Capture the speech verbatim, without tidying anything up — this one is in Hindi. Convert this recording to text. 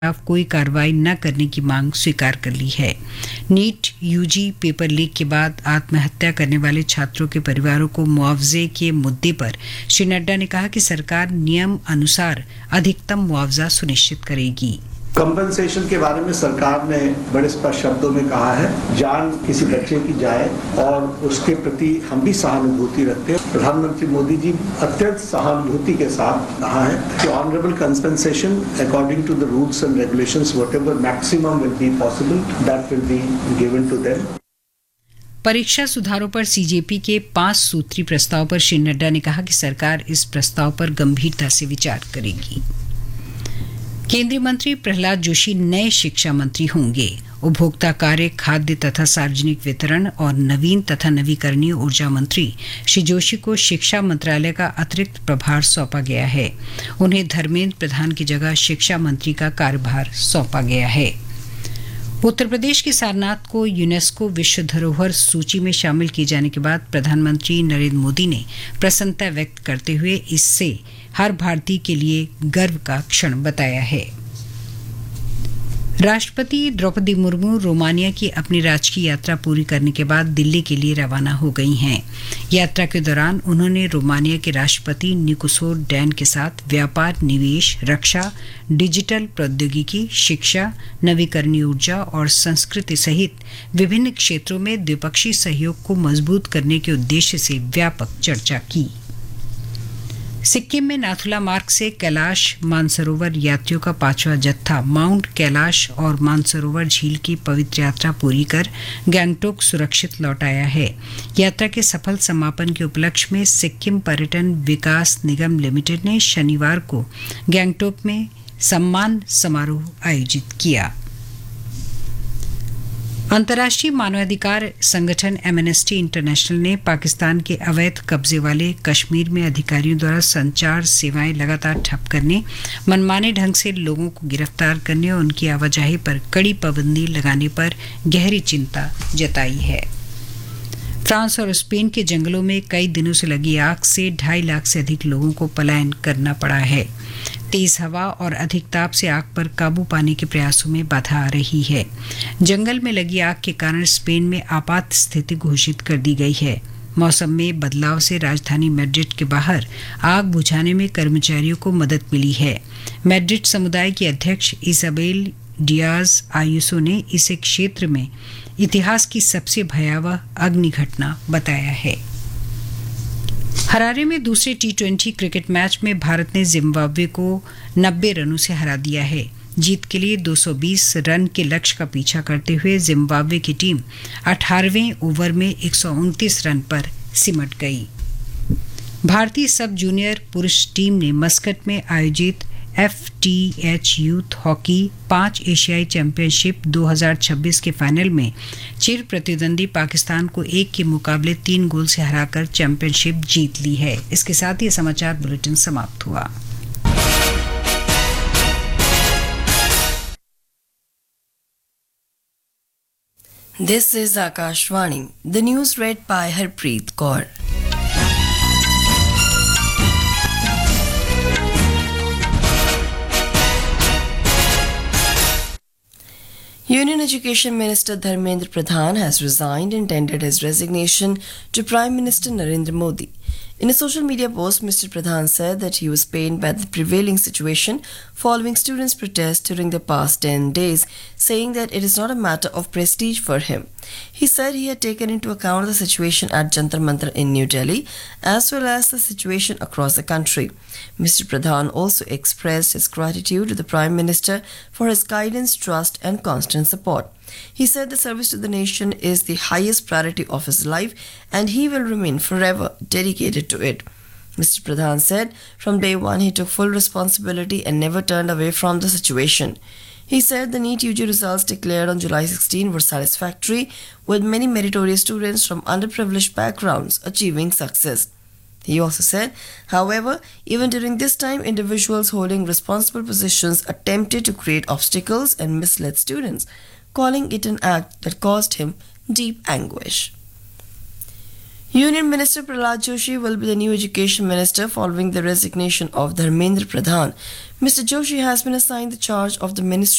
खिलाफ कोई कार्रवाई न करने की मांग स्वीकार कर ली है। नीट यूजी पेपर लीक के बाद आत्महत्या करने वाले छात्रों के परिवारों को मुआवजे के मुद्दे पर श्री नड्डा ने कहा कि सरकार नियम अनुसार अधिकतम मुआवजा सुनिश्चित करेगी। कंपनसेशन के बारे में सरकार ने बड़े स्पष्ट शब्दों में कहा है, जान किसी बच्चे की जाए और उसके प्रति हम भी सहानुभूति रखते हैं। प्रधानमंत्री मोदी जी अत्यंत सहानुभूति के साथ कहा है कि honourable compensation according to the rules and regulations whatever maximum will be possible that will be given to them. परीक्षा सुधारों पर सीजेपी के पांच सूत्री प्रस्ताव पर श्री नड्डा ने कहा कि सरकार इस प्रस्ताव पर गंभीरता से विचार करेगी। केंद्रीय मंत्री प्रहलाद जोशी नए शिक्षा मंत्री होंगे। उपभोक्ता कार्य, खाद्य तथा सार्वजनिक वितरण और नवीन तथा नवीकरणीय ऊर्जा मंत्री श्री जोशी को शिक्षा मंत्रालय का अतिरिक्त प्रभार सौंपा गया है। उन्हें धर्मेंद्र प्रधान की जगह शिक्षा मंत्री का कार्यभार सौंपा गया है। उत्तर प्रदेश के सारनाथ को यूनेस्को विश्व धरोहर सूची में शामिल किए जाने के बाद प्रधानमंत्री नरेंद्र मोदी ने प्रसन्नता व्यक्त करते हुए इससे हर भारतीय के लिए गर्व का क्षण बताया है। राष्ट्रपति द्रौपदी मुर्मू रोमानिया की अपनी राजकीय यात्रा पूरी करने के बाद दिल्ली के लिए रवाना हो गई हैं। यात्रा के दौरान उन्होंने रोमानिया के राष्ट्रपति निकोसो डैन के साथ व्यापार, निवेश, रक्षा, डिजिटल प्रौद्योगिकी, शिक्षा, नवीकरणीय ऊर्जा और संस्कृति सहित विभिन्न क्षेत्रों में द्विपक्षीय सहयोग को मजबूत करने के उद्देश्य से व्यापक चर्चा की। सिक्किम में नाथुला मार्ग से कैलाश मानसरोवर यात्रियों का पांचवा जत्था माउंट कैलाश और मानसरोवर झील की पवित्र यात्रा पूरी कर गैंगटोक सुरक्षित लौट आया है। यात्रा के सफल समापन के उपलक्ष्य में सिक्किम पर्यटन विकास निगम लिमिटेड ने शनिवार को गैंगटोक में सम्मान समारोह आयोजित किया। अंतर्राष्ट्रीय मानवाधिकार संगठन एमनेस्टी इंटरनेशनल ने पाकिस्तान के अवैध कब्जे वाले कश्मीर में अधिकारियों द्वारा संचार सेवाएं लगातार ठप करने, मनमाने ढंग से लोगों को गिरफ्तार करने और उनकी आवाजाही पर कड़ी पाबंदी लगाने पर गहरी चिंता जताई है। फ्रांस और स्पेन के जंगलों में कई दिनों से लगी आग से ढाई लाख से अधिक लोगों को पलायन करना पड़ा है। तेज हवा और अधिक ताप से आग पर काबू पाने के प्रयासों में बाधा आ रही है। जंगल में लगी आग के कारण स्पेन में आपात स्थिति घोषित कर दी गई है। मौसम में बदलाव से राजधानी मैड्रिड के बाहर आग बुझाने में कर्मचारियों को मदद मिली है। मैड्रिड समुदाय की अध्यक्ष इसाबेल डियाज आयुसो ने इसे क्षेत्र में इतिहास की सबसे भयावह अग्नि घटना बताया है। हरारे में दूसरे टी ट्वेंटी क्रिकेट मैच में भारत ने जिम्बाब्वे को नब्बे रनों से हरा दिया है। जीत के लिए दो सौ बीस रन के लक्ष्य का पीछा करते हुए जिम्बाब्वे की टीम अठारहवें ओवर में एक सौ उनतीस रन पर सिमट गई। भारतीय सब जूनियर पुरुष टीम ने मस्कट में आयोजित F T H youth hockey पांच एशियाई चैंपियनशिप दो हज़ार छब्बीस के फाइनल में चिर प्रतिद्वंदी पाकिस्तान को एक के मुकाबले तीन गोल से हराकर चैंपियनशिप जीत ली है। इसके साथ ही समाचार बुलेटिन समाप्त हुआ। This is Akashvani. The news read by Harpreet Kaur. Union Education Minister Dharmendra Pradhan has resigned and tendered his resignation to Prime Minister Narendra Modi. In a social media post, Mister Pradhan said that he was pained by the prevailing situation following students' protests during the past ten days, saying that it is not a matter of prestige for him. He said he had taken into account the situation at Jantar Mantar in New Delhi as well as the situation across the country. Mister Pradhan also expressed his gratitude to the Prime Minister for his guidance, trust and constant support. He said the service to the nation is the highest priority of his life and he will remain forever dedicated to it. Mister Pradhan said from day one he took full responsibility and never turned away from the situation. He said the NEET U G results declared on July sixteenth were satisfactory, with many meritorious students from underprivileged backgrounds achieving success. He also said, however, even during this time, individuals holding responsible positions attempted to create obstacles and misled students, calling it an act that caused him deep anguish. Union Minister Prahlad Joshi will be the new Education Minister following the resignation of Dharmendra Pradhan. Mister Joshi has been assigned the charge of the Ministry